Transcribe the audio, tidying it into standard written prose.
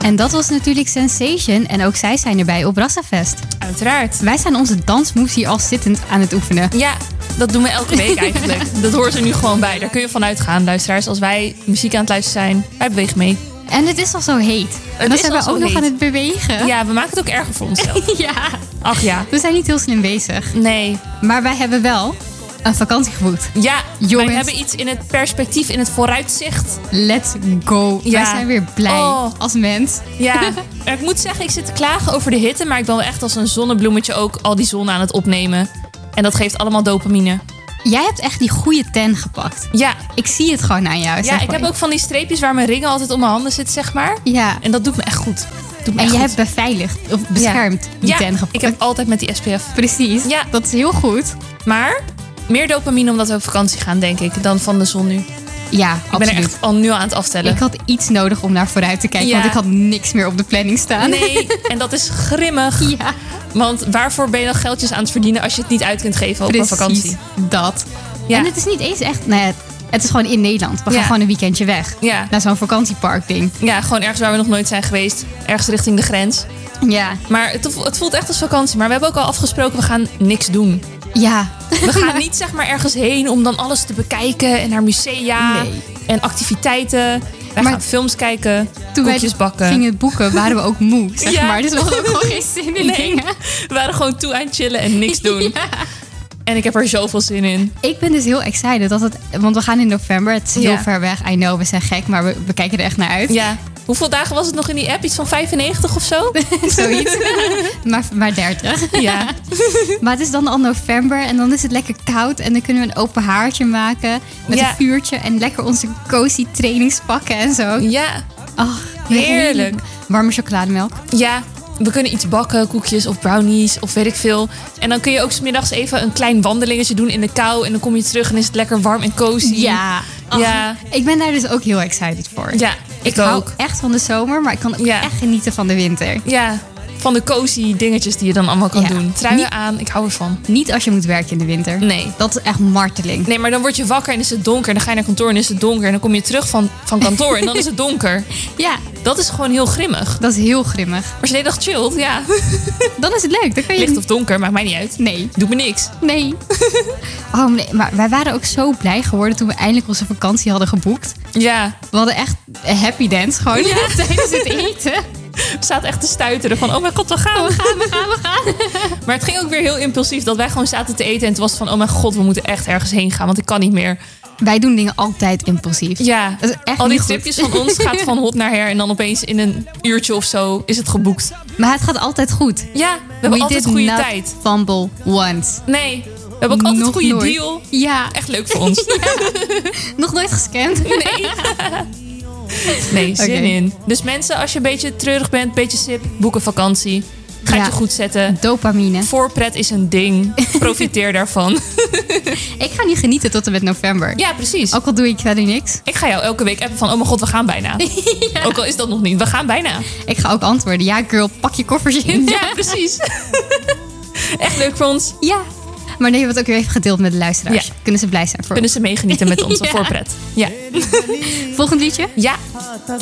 En dat was natuurlijk Sensation. En ook zij zijn erbij op Rassafest. Uiteraard. Wij zijn onze dansmoves hier al zittend aan het oefenen. Ja, dat doen we elke week eigenlijk. Dat hoort er nu gewoon bij. Daar kun je van uitgaan, luisteraars. Als wij muziek aan het luisteren zijn, wij bewegen mee. En het is al zo heet. En dan zijn we ook nog aan het bewegen. Ja, we maken het ook erger voor onszelf. Ja. Ach ja. We zijn niet heel slim bezig. Nee. Maar wij hebben wel een vakantie geboekt. Ja, jongens. wij hebben iets in het perspectief, in het vooruitzicht. Let's go. Ja. Wij zijn weer blij als mens. Ja, ik moet zeggen, ik zit te klagen over de hitte. Maar ik ben wel echt als een zonnebloemetje ook al die zon aan het opnemen. En dat geeft allemaal dopamine. Jij hebt echt die goede ten gepakt. Ja. Ik zie het gewoon aan jou. Ja, ik heb ook van die streepjes waar mijn ringen altijd om mijn handen zitten, zeg maar. Ja. En dat doet me echt goed. En je hebt beveiligd of beschermd die ten gepakt. Ik heb altijd met die SPF. Precies. Ja. Dat is heel goed. Maar meer dopamine omdat we op vakantie gaan, denk ik, dan van de zon nu. Ja, absoluut. Ik ben er echt al nu aan het aftellen. Ik had iets nodig om naar vooruit te kijken, want ik had niks meer op de planning staan. Nee, en dat is grimmig. Ja. Want waarvoor ben je dan geldjes aan het verdienen als je het niet uit kunt geven op een vakantie? Dat. Ja. En het is niet eens echt... Nou ja, het is gewoon in Nederland. We gaan gewoon een weekendje weg. Ja. Naar zo'n vakantiepark ding. Ja, gewoon ergens waar we nog nooit zijn geweest. Ergens richting de grens. Ja. Maar het voelt echt als vakantie. Maar we hebben ook al afgesproken, we gaan niks doen. Ja. We gaan niet zeg maar ergens heen om dan alles te bekijken. En naar musea en activiteiten. Wij gaan films kijken, koekjes bakken. Toen wij gingen boeken, waren we ook moe, zeg maar. Dus we hadden ook gewoon geen zin in dingen. We waren gewoon toe aan chillen en niks doen. Ja. En ik heb er zoveel zin in. Ik ben dus heel excited. Want we gaan in november. Het is heel ver weg. I know, we zijn gek, maar we kijken er echt naar uit. Ja. Hoeveel dagen was het nog in die app? Iets van 95 of zo? Zoiets. maar 30. Ja. Maar het is dan al november en dan is het lekker koud. En dan kunnen we een open haartje maken met een vuurtje. En lekker onze cozy trainingspakken en zo. Ja. Oh, heerlijk. Warme chocolademelk. Ja. We kunnen iets bakken, koekjes of brownies of weet ik veel. En dan kun je ook 's middags even een klein wandelingetje doen in de kou. En dan kom je terug en is het lekker warm en cozy. Ja. Ja. Ik ben daar dus ook heel excited voor. Ja, ik hou ook. echt van de zomer, maar ik kan ook echt genieten van de winter. Ja, van de cozy dingetjes die je dan allemaal kan doen. Truien aan, ik hou ervan. Niet als je moet werken in de winter. Nee. Dat is echt marteling. Nee, maar dan word je wakker en is het donker. En dan ga je naar kantoor en is het donker. En dan kom je terug van kantoor en dan is het donker. Ja. Dat is gewoon heel grimmig. Dat is heel grimmig. Maar als je de hele dag chillt, ja. Dan is het leuk. Dan kan je... Licht of donker, maakt mij niet uit. Nee. Doe me niks. Nee. Oh nee, maar wij waren ook zo blij geworden toen we eindelijk onze vakantie hadden geboekt. Ja. We hadden echt een happy dance gewoon tijdens het eten. We zaten echt te stuiteren van, oh mijn god, we gaan. Maar het ging ook weer heel impulsief dat wij gewoon zaten te eten. En het was van, oh mijn god, we moeten echt ergens heen gaan, want ik kan niet meer. Wij doen dingen altijd impulsief. Ja, dat is echt al die niet tripjes van ons gaat van hot naar her. En dan opeens in een uurtje of zo is het geboekt. Maar het gaat altijd goed. Ja, we hebben altijd goede tijd. Fumble once. Nee, we hebben ook altijd een goede deal. Ja. Echt leuk voor ons. Ja. Nog nooit gescamd? Nee. Nee, zin in. Dus mensen, als je een beetje treurig bent, een beetje sip, boek een vakantie. Ga je goed zetten. Dopamine. Voorpret is een ding. Profiteer daarvan. Ik ga nu genieten tot en met november. Ja, precies. Ook al doe ik verder niks. Ik ga jou elke week appen van, oh mijn god, we gaan bijna. Ja. Ook al is dat nog niet, we gaan bijna. Ik ga ook antwoorden, ja girl, pak je koffers in. Ja, precies. Echt leuk voor ons. Ja. Maar nee, wat ook weer even gedeeld met de luisteraars. Ja. Kunnen ze blij zijn voor Kunnen ze meegenieten met onze voorpret. Ja. Volgend liedje? Ja.